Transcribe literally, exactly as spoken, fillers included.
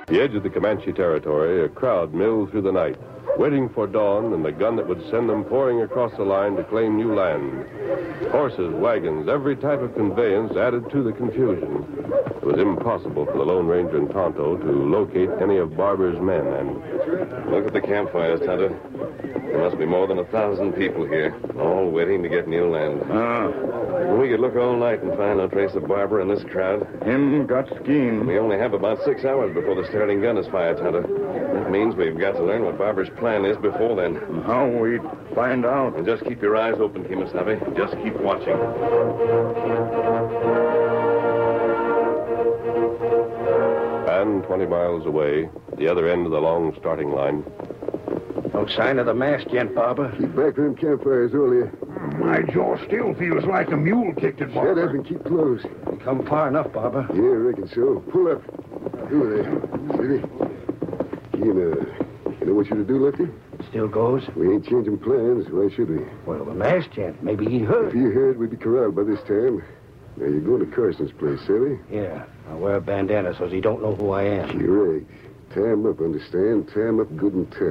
The edge of the Comanche territory, a crowd milled through the night, waiting for dawn and the gun that would send them pouring across the line to claim new land. Horses, wagons, every type of conveyance added to the confusion. It was impossible for the Lone Ranger and Tonto to locate any of Barber's men, and... Look at the campfires, Tonto. There must be more than a thousand people here, all waiting to get new land. Ah. We could look all night and find no trace of Barber in this crowd. Him got scheme. We only have about six hours before the starting gun is fired, Tonto. That means we've got to learn what Barber's plan is before then. How we find out? And just keep your eyes open, Kemosabe. Just keep watching. And twenty miles away, the other end of the long starting line... No sign of the masked yet, Barber. Keep back from them campfires earlier. My jaw still feels like a mule kicked it, Barber. Shut up and keep close. We come far enough, Barber. Yeah, I reckon so. Pull up. Do there. Steady. You know, you know what you to do, Lefty? Still goes? We ain't changing plans. Why should we? Well, the masked yet. Maybe he heard. If he heard, we'd be corralled by this time. Now, you're going to Carson's place, Sally? Yeah. I'll wear a bandana so he don't know who I am. Correct. Tie him up, understand? Tie him up good and tight.